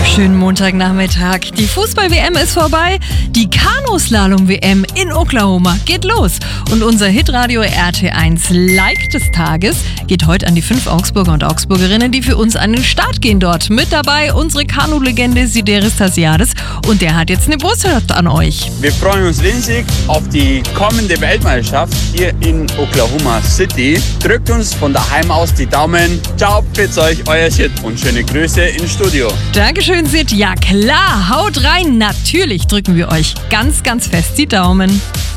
Schönen Montagnachmittag. Die Fußball-WM ist vorbei. Die Kanuslalom-WM in Oklahoma geht los. Und unser Hitradio RT1 Like des Tages geht heute an die 5 Augsburger und Augsburgerinnen, die für uns an den Start gehen dort. Mit dabei unsere Kanu-Legende Sideris Tasiades. Und der hat jetzt eine Botschaft an euch. Wir freuen uns riesig auf die kommende Weltmeisterschaft hier in Oklahoma City. Drückt uns von daheim aus die Daumen. Ciao, pfiat euch, euer Sid und schöne Grüße ins Studio. Dankeschön, Sid. Ja klar, haut rein. Natürlich drücken wir euch ganz, ganz fest die Daumen.